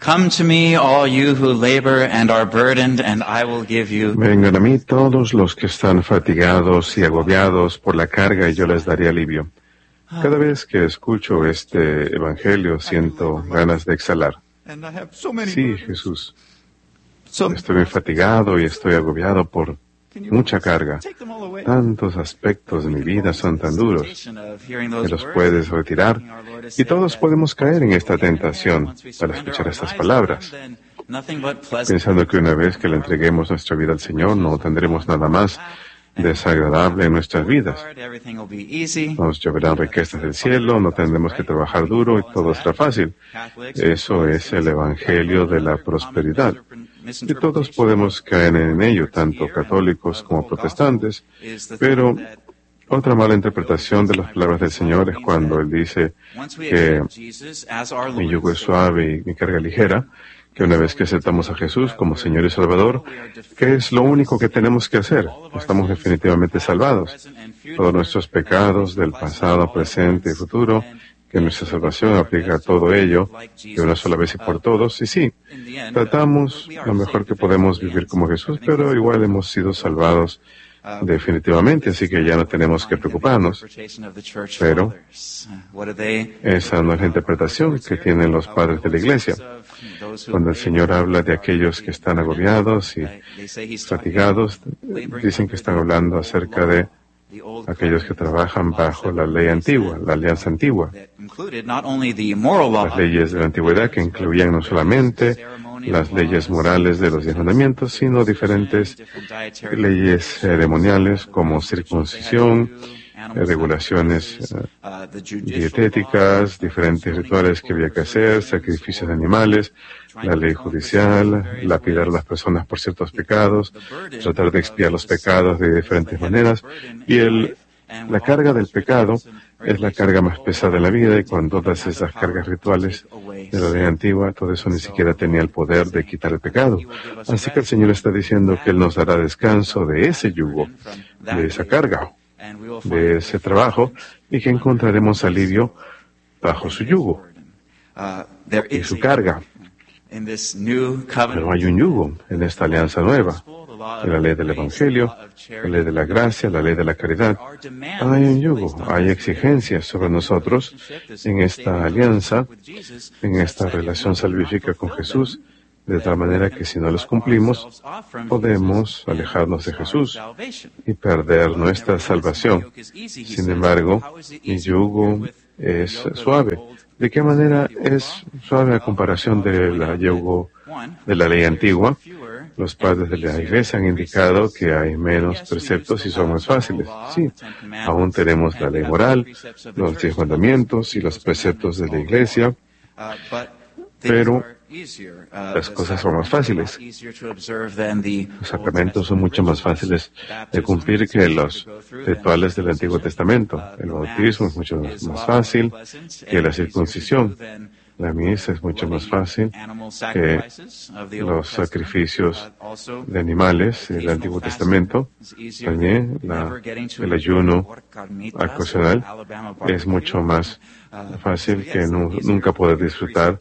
Come to me, all you who labor and are burdened, and I will give you. Vengan a mí todos los que están fatigados y agobiados por la carga, y yo les daré alivio. Cada vez que escucho este evangelio siento ganas de exhalar. Sí, Jesús. Estoy muy fatigado y estoy agobiado por mucha carga. Tantos aspectos de mi vida son tan duros. Me los puedes retirar. Y todos podemos caer en esta tentación para escuchar estas palabras, pensando que una vez que le entreguemos nuestra vida al Señor, no tendremos nada más desagradable en nuestras vidas. Nos lloverán riquezas del cielo, no tendremos que trabajar duro y todo será fácil. Eso es el evangelio de la prosperidad. Y todos podemos caer en ello, tanto católicos como protestantes, pero otra mala interpretación de las palabras del Señor es cuando Él dice que mi yugo es suave y mi carga ligera, que una vez que aceptamos a Jesús como Señor y Salvador, ¿qué es lo único que tenemos que hacer? Estamos definitivamente salvados. Todos nuestros pecados del pasado, presente y futuro, que nuestra salvación aplica a todo ello de una sola vez y por todos. Y sí, tratamos lo mejor que podemos vivir como Jesús, pero igual hemos sido salvados definitivamente, así que ya no tenemos que preocuparnos. Pero esa no es la interpretación que tienen los padres de la Iglesia. Cuando el Señor habla de aquellos que están agobiados y fatigados, dicen que están hablando acerca de aquellos que trabajan bajo la ley antigua, la alianza antigua. Las leyes de la antigüedad que incluían no solamente las leyes morales de los 10 mandamientos, sino diferentes leyes ceremoniales como circuncisión, regulaciones dietéticas, diferentes rituales que había que hacer, sacrificios de animales, la ley judicial, lapidar a las personas por ciertos pecados, tratar de expiar los pecados de diferentes maneras. Y la carga del pecado es la carga más pesada de la vida, y con todas esas cargas rituales de la ley antigua, todo eso ni siquiera tenía el poder de quitar el pecado. Así que el Señor está diciendo que Él nos dará descanso de ese yugo, de esa carga, de ese trabajo, y que encontraremos alivio bajo su yugo y su carga. Pero hay un yugo en esta alianza nueva, en la ley del Evangelio, la ley de la gracia, la ley de la caridad. Hay un yugo, hay exigencias sobre nosotros en esta alianza, en esta relación salvífica con Jesús, de tal manera que si no los cumplimos, podemos alejarnos de Jesús y perder nuestra salvación. Sin embargo, mi yugo es suave. ¿De qué manera es suave a comparación del yugo de la ley antigua? Los padres de la Iglesia han indicado que hay menos preceptos y son más fáciles. Sí, aún tenemos la ley moral, los 10 mandamientos y los preceptos de la Iglesia, pero las cosas son más fáciles. Los sacramentos son mucho más fáciles de cumplir que los rituales del Antiguo Testamento. El bautismo es mucho más fácil que la circuncisión. La misa es mucho más fácil que los sacrificios de animales del Antiguo Testamento. También el ayuno ocasional es mucho más fácil que nunca poder disfrutar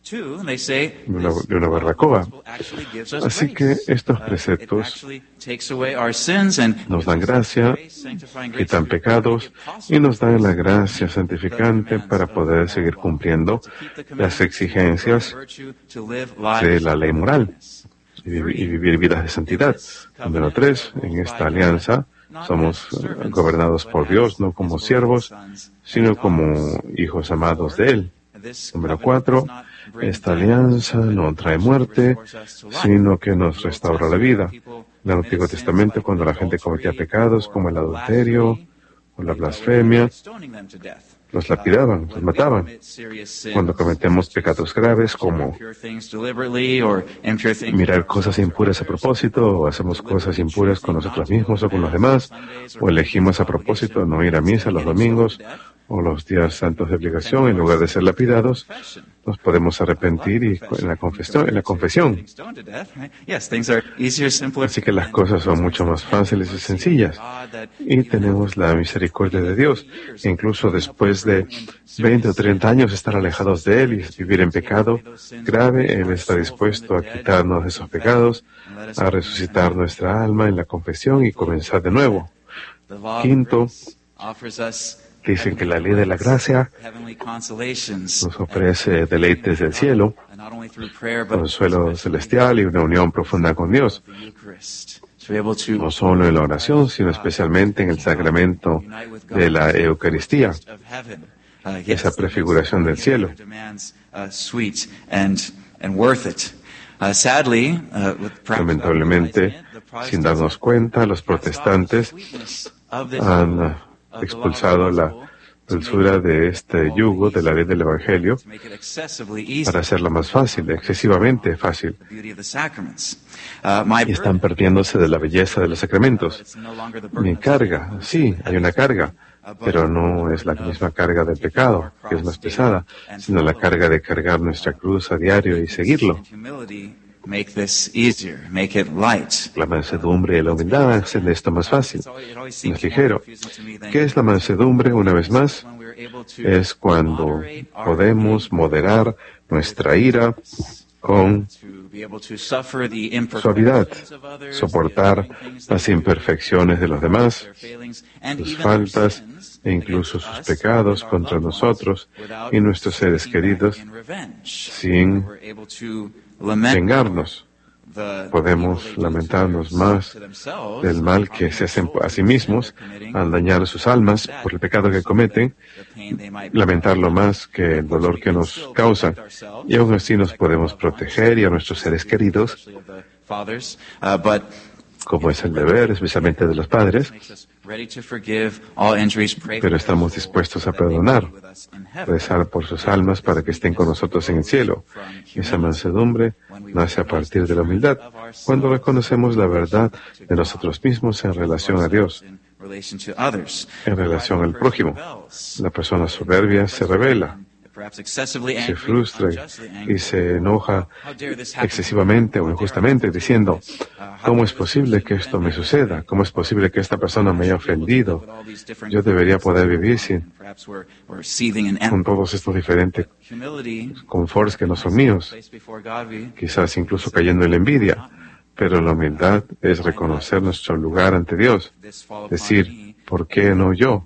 de una barbacoa. Así que estos preceptos nos dan gracia, quitan pecados y nos dan la gracia santificante para poder seguir cumpliendo las exigencias de la ley moral y vivir vidas de santidad. Número 3, en esta alianza somos gobernados por Dios, no como siervos, sino como hijos amados de Él. Número 4, esta alianza no trae muerte, sino que nos restaura la vida. En el Antiguo Testamento, cuando la gente cometía pecados como el adulterio o la blasfemia, los lapidaban, los mataban. Cuando cometemos pecados graves como mirar cosas impuras a propósito, o hacemos cosas impuras con nosotros mismos o con los demás, o elegimos a propósito no ir a misa los domingos o los días santos de obligación en lugar de ser lapidados, nos podemos arrepentir y en la confesión. Así que las cosas son mucho más fáciles y sencillas. Y tenemos la misericordia de Dios. E incluso después de 20 o 30 años estar alejados de Él y vivir en pecado grave, Él está dispuesto a quitarnos esos pecados, a resucitar nuestra alma en la confesión y comenzar de nuevo. Quinto, dicen que la ley de la gracia nos ofrece deleites del cielo, consuelo celestial y una unión profunda con Dios, no solo en la oración, sino especialmente en el sacramento de la Eucaristía, esa prefiguración del cielo. Lamentablemente, sin darnos cuenta, los protestantes han expulsado la dulzura de este yugo de la ley del Evangelio para hacerla más fácil, excesivamente fácil. Y están perdiéndose de la belleza de los sacramentos. Mi carga, sí, hay una carga, pero no es la misma carga del pecado, que es más pesada, sino la carga de cargar nuestra cruz a diario y seguirlo. La mansedumbre y la humildad hacen esto más fácil, más ligero. ¿Qué es la mansedumbre, una vez más? Es cuando podemos moderar nuestra ira con suavidad, soportar las imperfecciones de los demás, sus faltas e incluso sus pecados contra nosotros y nuestros seres queridos sin vengarnos. Podemos lamentarnos más del mal que se hacen a sí mismos al dañar sus almas por el pecado que cometen, lamentarlo más que el dolor que nos causan. Y aún así nos podemos proteger y a nuestros seres queridos, como es el deber, especialmente de los padres, pero estamos dispuestos a perdonar, rezar por sus almas para que estén con nosotros en el cielo. Esa mansedumbre nace a partir de la humildad, cuando reconocemos la verdad de nosotros mismos en relación a Dios, en relación al prójimo. La persona soberbia se rebela, se frustra y se enoja excesivamente o injustamente, diciendo, ¿cómo es posible que esto me suceda? ¿Cómo es posible que esta persona me haya ofendido? Yo debería poder vivir con todos estos diferentes conforts que no son míos, quizás incluso cayendo en la envidia. Pero la humildad es reconocer nuestro lugar ante Dios, decir, ¿por qué no yo?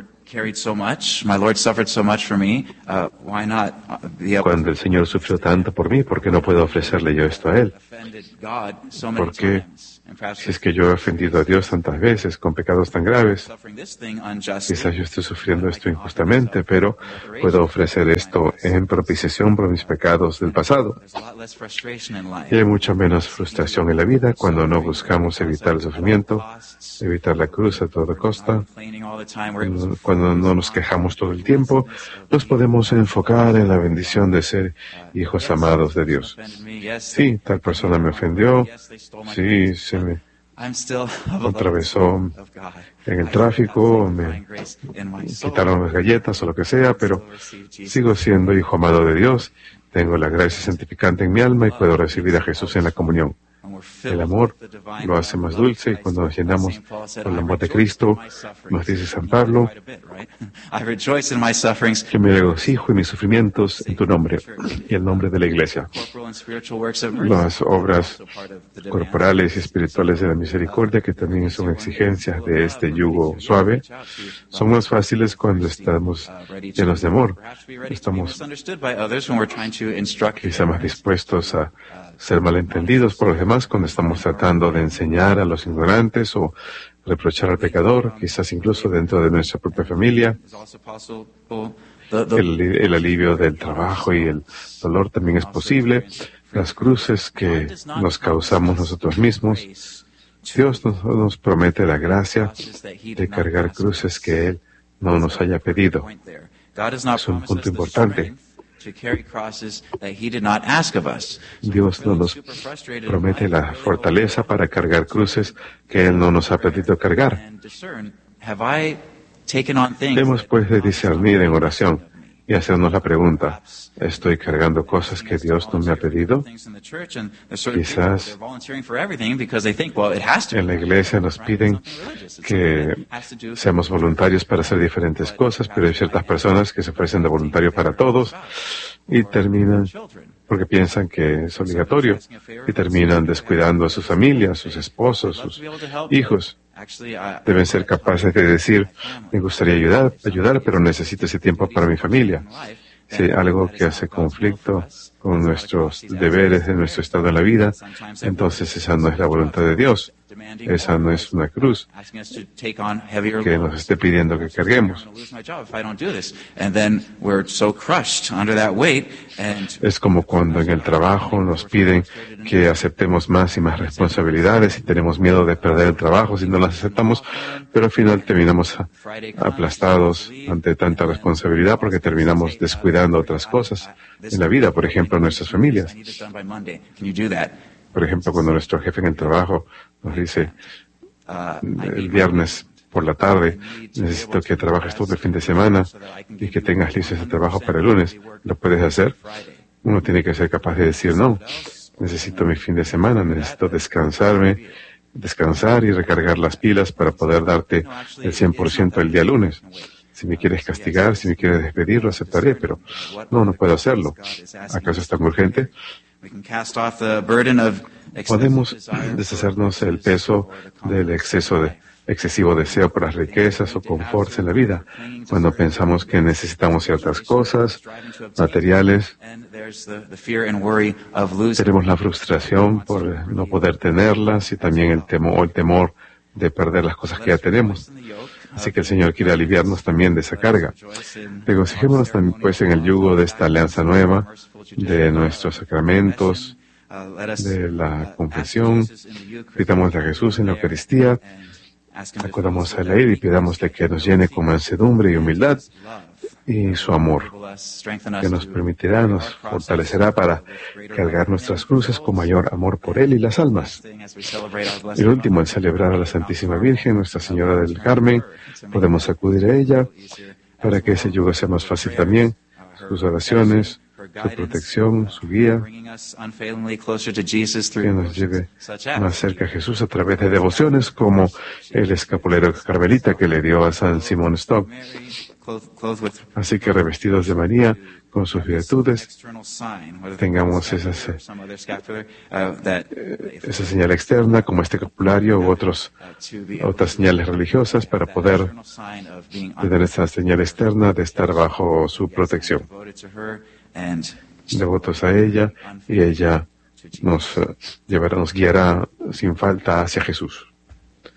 Cuando el Señor sufrió tanto por mí, ¿por qué no puedo ofrecerle yo esto a Él? ¿Por qué? Si es que yo he ofendido a Dios tantas veces con pecados tan graves, quizás yo esté sufriendo esto injustamente, pero puedo ofrecer esto en propiciación por mis pecados del pasado. Y hay mucha menos frustración en la vida cuando no buscamos evitar el sufrimiento, evitar la cruz a toda costa. Cuando no nos quejamos todo el tiempo, nos podemos enfocar en la bendición de ser hijos amados de Dios. Sí, tal persona me ofendió. Sí, se me atravesó en el tráfico, me quitaron las galletas o lo que sea, pero sigo siendo hijo amado de Dios. Tengo la gracia santificante en mi alma y puedo recibir a Jesús en la comunión. El amor lo hace más dulce y cuando nos llenamos por el amor de Cristo, nos dice San Pablo, yo me regocijo en mis sufrimientos en tu nombre y el nombre de la Iglesia. Las obras corporales y espirituales de la misericordia, que también son exigencias de este yugo suave, son más fáciles cuando estamos llenos de amor. Estamos quizá más dispuestos a ser malentendidos por los demás cuando estamos tratando de enseñar a los ignorantes o reprochar al pecador, quizás incluso dentro de nuestra propia familia. El alivio del trabajo y el dolor también es posible. Las cruces que nos causamos nosotros mismos. Dios nos promete la gracia de cargar cruces que Él no nos haya pedido. Es un punto importante. Dios no nos promete la fortaleza para cargar cruces que Él no nos ha pedido cargar. Debemos pues de discernir en oración. y hacernos la pregunta, ¿estoy cargando cosas que Dios no me ha pedido? Quizás en la iglesia nos piden que seamos voluntarios para hacer diferentes cosas, pero hay ciertas personas que se ofrecen de voluntario para todos y terminan porque piensan que es obligatorio y terminan descuidando a sus familias, sus esposos, sus hijos. Deben ser capaces de decir, me gustaría ayudar, pero necesito ese tiempo para mi familia. Si hay algo que hace conflicto con nuestros deberes de nuestro estado en la vida, entonces esa no es la voluntad de Dios. Esa no es una cruz que nos esté pidiendo que carguemos. Es como cuando en el trabajo nos piden que aceptemos más y más responsabilidades y tenemos miedo de perder el trabajo si no las aceptamos, pero al final terminamos aplastados ante tanta responsabilidad porque terminamos descuidando otras cosas en la vida, por ejemplo, nuestras familias. Por ejemplo, cuando nuestro jefe en el trabajo nos dice el viernes por la tarde, necesito que trabajes todo el fin de semana y que tengas listo ese trabajo para el lunes, ¿lo puedes hacer? Uno tiene que ser capaz de decir no. Necesito mi fin de semana, necesito descansar y recargar las pilas para poder darte el 100% el día lunes. Si me quieres castigar, si me quieres despedir, lo aceptaré, pero no puedo hacerlo. ¿Acaso es tan urgente? Podemos deshacernos el peso del excesivo deseo por las riquezas o confort en la vida, cuando pensamos que necesitamos ciertas cosas materiales. Tenemos la frustración por no poder tenerlas y también el temor de perder las cosas que ya tenemos. Así que el Señor quiere aliviarnos también de esa carga. Regocijémonos también pues en el yugo de esta alianza nueva, de nuestros sacramentos, de la confesión. Pidámosle a Jesús en la Eucaristía, acudamos a Él y pidámosle que nos llene con mansedumbre y humildad y su amor, que nos permitirá, nos fortalecerá para cargar nuestras cruces con mayor amor por Él y las almas. Y el último, al celebrar a la Santísima Virgen, Nuestra Señora del Carmen, podemos acudir a ella para que ese yugo sea más fácil también, sus oraciones, su protección, su guía, que nos lleve más cerca a Jesús a través de devociones como el escapulero carmelita que le dio a San Simón Stock. Así que revestidos de María, con sus virtudes, tengamos esa señal externa como este escapulario u otras señales religiosas para poder tener esa señal externa de estar bajo su protección. Devotos a ella y ella nos guiará sin falta hacia Jesús.